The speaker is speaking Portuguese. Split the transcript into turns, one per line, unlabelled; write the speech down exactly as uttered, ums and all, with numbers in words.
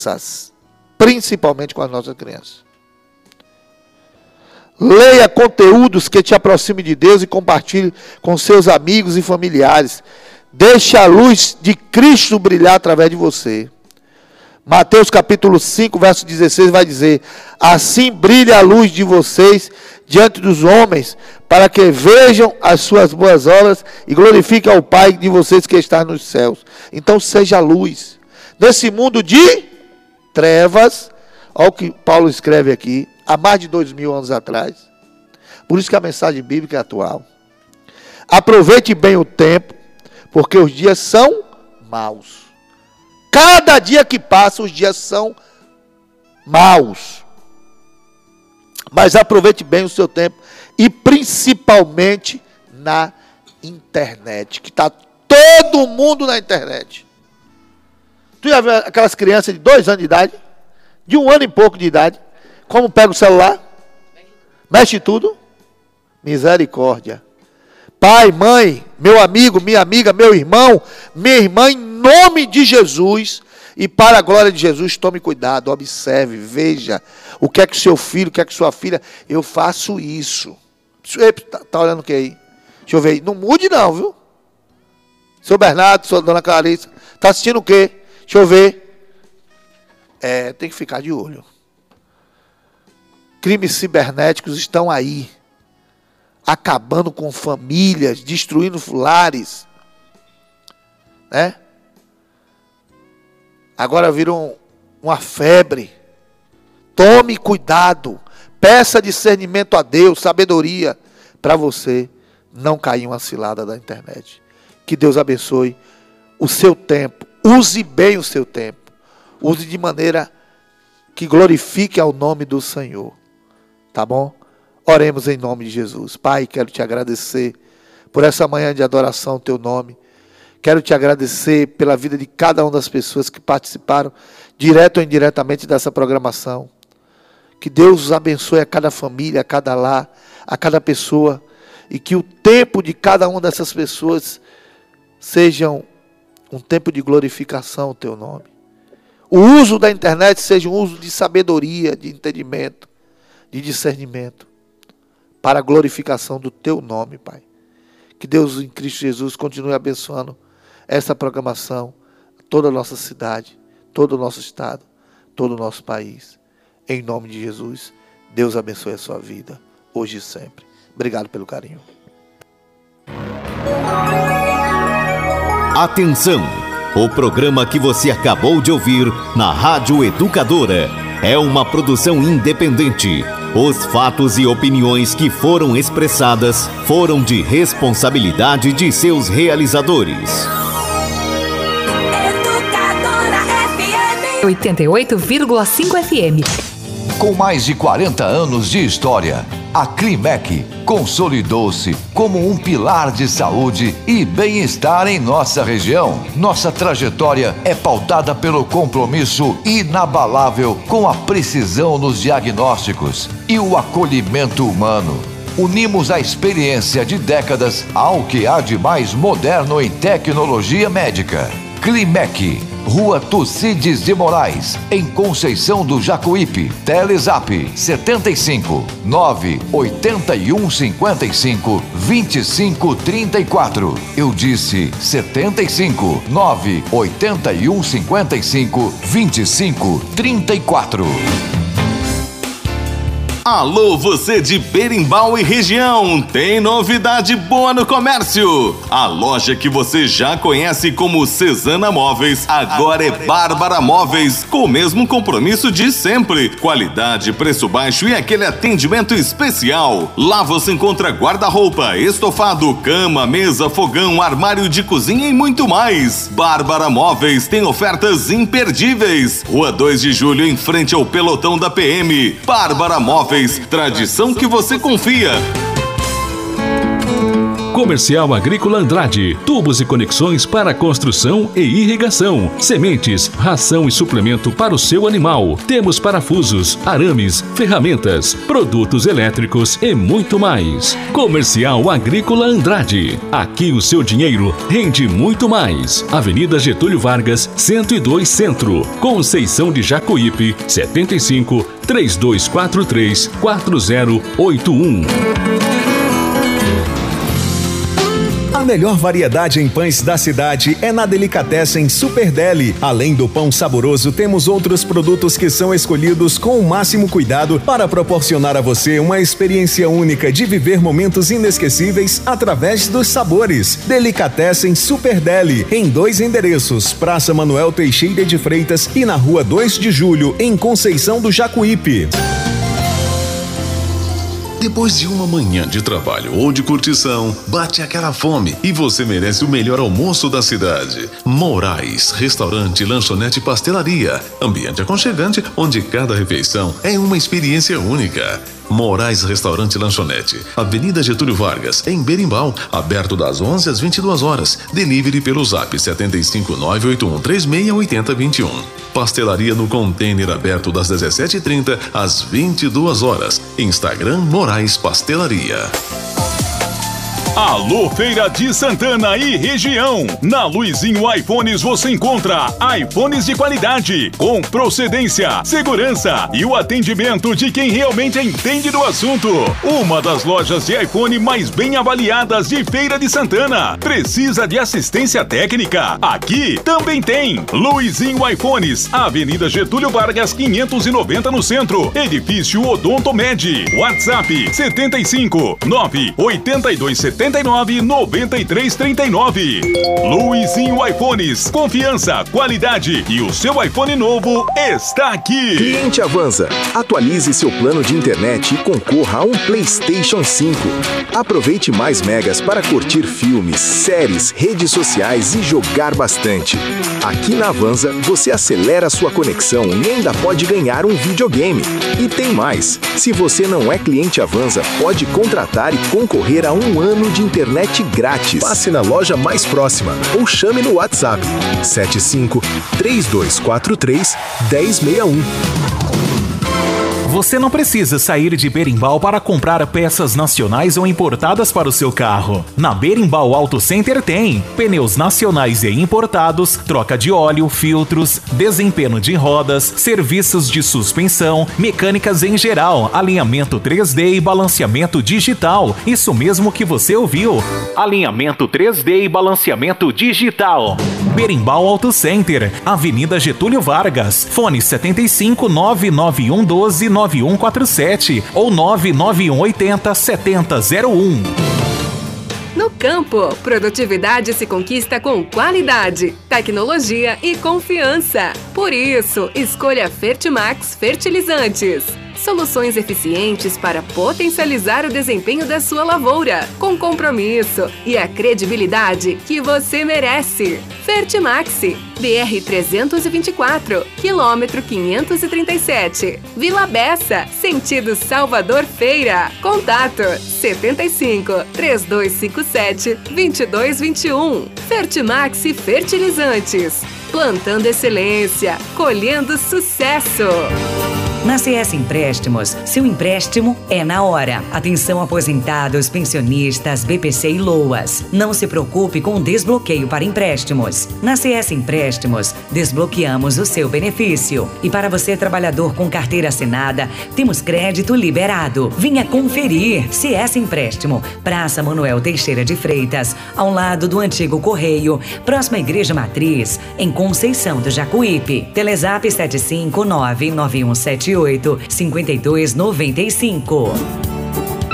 principalmente com as nossas crianças. Leia conteúdos que te aproximem de Deus e compartilhe com seus amigos e familiares. Deixe a luz de Cristo brilhar através de você. Mateus capítulo cinco, verso dezesseis vai dizer: assim brilha a luz de vocês diante dos homens, para que vejam as suas boas obras e glorifiquem ao Pai de vocês que está nos céus. Então seja luz. Nesse mundo de trevas, olha o que Paulo escreve aqui, há mais de dois mil anos atrás. Por isso que a mensagem bíblica é atual. Aproveite bem o tempo, porque os dias são maus. Cada dia que passa, os dias são maus. Mas aproveite bem o seu tempo, e principalmente na internet, que está todo mundo na internet. Tu já viu aquelas crianças de dois anos de idade, de um ano e pouco de idade, como pega o celular? Mexe tudo? Misericórdia. Pai, mãe, meu amigo, minha amiga, meu irmão, minha irmã, em nome de Jesus e para a glória de Jesus, tome cuidado, observe, veja o que é que seu filho, o que é que sua filha, eu faço isso. Está tá olhando o que aí? Deixa eu ver aí. Não mude não, viu? Seu Bernardo, sua dona Clarissa, está assistindo o quê? Deixa eu ver. É, tem que ficar de olho. Crimes cibernéticos estão aí, acabando com famílias, destruindo lares, né? Agora viram uma febre. Tome cuidado, peça discernimento a Deus, sabedoria, para você não cair em uma cilada da internet. Que Deus abençoe o seu tempo, use bem o seu tempo, use de maneira que glorifique ao nome do Senhor, tá bom? Oremos em nome de Jesus. Pai, quero te agradecer por essa manhã de adoração ao teu nome. Quero te agradecer pela vida de cada uma das pessoas que participaram, direto ou indiretamente, dessa programação. Que Deus os abençoe a cada família, a cada lar, a cada pessoa. E que o tempo de cada uma dessas pessoas seja um tempo de glorificação ao teu nome. O uso da internet seja um uso de sabedoria, de entendimento, de discernimento, para a glorificação do teu nome, Pai. Que Deus em Cristo Jesus continue abençoando essa programação, toda a nossa cidade, todo o nosso estado, todo o nosso país. Em nome de Jesus, Deus abençoe a sua vida, hoje e sempre. Obrigado pelo carinho.
Atenção! O programa que você acabou de ouvir na Rádio Educadora é uma produção independente. Os fatos e opiniões que foram expressadas foram de responsabilidade de seus realizadores.
Educadora F M oitenta e oito vírgula cinco F M.
Com mais de quarenta anos de história, a Climec consolidou-se como um pilar de saúde e bem-estar em nossa região. Nossa trajetória é pautada pelo compromisso inabalável com a precisão nos diagnósticos e o acolhimento humano. Unimos a experiência de décadas ao que há de mais moderno em tecnologia médica. Climec, Rua Tucídides de Moraes, em Conceição do Jacuípe. Telezap setenta e cinco, nove oitenta e um cinquenta e cinco, vinte e cinco trinta e quatro. Eu disse setenta e cinco, nove oitenta e um cinquenta e cinco, vinte e cinco trinta e quatro.
Alô, você de Berimbau e região, tem novidade boa no comércio. A loja que você já conhece como Cesana Móveis, agora é Bárbara Móveis, com o mesmo compromisso de sempre. Qualidade, preço baixo e aquele atendimento especial. Lá você encontra guarda-roupa, estofado, cama, mesa, fogão, armário de cozinha e muito mais. Bárbara Móveis tem ofertas imperdíveis. Rua dois de julho, em frente ao pelotão da P M. Bárbara Móveis, tradição que você confia.
Comercial Agrícola Andrade, tubos e conexões para construção e irrigação, sementes, ração e suplemento para o seu animal. Temos parafusos, arames, ferramentas, produtos elétricos e muito mais. Comercial Agrícola Andrade. Aqui o seu dinheiro rende muito mais. Avenida Getúlio Vargas, cento e dois Centro. Conceição de Jacuípe, setenta e cinco, três dois quatro três, quatro zero oito um.
A melhor variedade em pães da cidade é na Delicatessen Super Deli. Além do pão saboroso, temos outros produtos que são escolhidos com o máximo cuidado para proporcionar a você uma experiência única de viver momentos inesquecíveis através dos sabores. Delicatessen Super Deli, em dois endereços, Praça Manuel Teixeira de Freitas e na Rua dois de Julho, em Conceição do Jacuípe.
Depois de uma manhã de trabalho ou de curtição, bate aquela fome e você merece o melhor almoço da cidade. Moraes, restaurante, lanchonete e pastelaria. Ambiente aconchegante, onde cada refeição é uma experiência única. Moraes Restaurante e Lanchonete, Avenida Getúlio Vargas, em Berimbau, aberto das onze às vinte e duas horas. Delivery pelo zap sete cinco nove oito um três seis oito zero dois um. Pastelaria no container aberto das dezessete e trinta às vinte e duas horas. Instagram Moraes Pastelaria.
Alô, Feira de Santana e região. Na Luizinho iPhones você encontra iPhones de qualidade, com procedência, segurança e o atendimento de quem realmente entende do assunto. Uma das lojas de iPhone mais bem avaliadas de Feira de Santana. Precisa de assistência técnica? Aqui também tem. Luizinho iPhones, Avenida Getúlio Vargas quinhentos e noventa no centro. Edifício Odonto Med. WhatsApp setenta e cinco, nove oito dois sete nove nove três três nove. Luizinho iPhones, confiança, qualidade e o seu iPhone novo está aqui.
Cliente Avanza, atualize seu plano de internet e concorra a um PlayStation cinco. Aproveite mais megas para curtir filmes, séries, redes sociais e jogar bastante. Aqui na Avanza, você acelera sua conexão e ainda pode ganhar um videogame. E tem mais, se você não é cliente Avanza, pode contratar e concorrer a um ano de internet grátis. Passe na loja mais próxima ou chame no WhatsApp sete cinco três dois quatro três um zero seis um.
Você não precisa sair de Berimbau para comprar peças nacionais ou importadas para o seu carro. Na Berimbau Auto Center tem pneus nacionais e importados, troca de óleo, filtros, desempenho de rodas, serviços de suspensão, mecânicas em geral, alinhamento três D e balanceamento digital. Isso mesmo que você ouviu. Alinhamento três D e balanceamento digital. Berimbau Auto Center, Avenida Getúlio Vargas, fone setenta e cinco, nove nove um doze, nove um quatro sete ou nove nove um oito zero sete zero zero um.
No campo, produtividade se conquista com qualidade, tecnologia e confiança. Por isso, escolha Fertimax Fertilizantes. Soluções eficientes para potencializar o desempenho da sua lavoura, com compromisso e a credibilidade que você merece. Fertimax, B R trezentos e vinte e quatro, quilômetro quinhentos e trinta e sete, Vila Bessa, sentido Salvador Feira. Contato setenta e cinco, três dois cinco sete, dois dois dois um. Fertimax Fertilizantes, plantando excelência, colhendo sucesso.
Na C S Empréstimos, seu empréstimo é na hora. Atenção aposentados, pensionistas, B P C e LOAS. Não se preocupe com o desbloqueio para empréstimos. Na C S Empréstimos, desbloqueamos o seu benefício. E para você, trabalhador com carteira assinada, temos crédito liberado. Venha conferir. C S Empréstimo, Praça Manuel Teixeira de Freitas, ao lado do antigo Correio, próxima à Igreja Matriz, em Conceição do Jacuípe. Telezap sete cinco nove nove um sete oito, cinco dois nove cinco.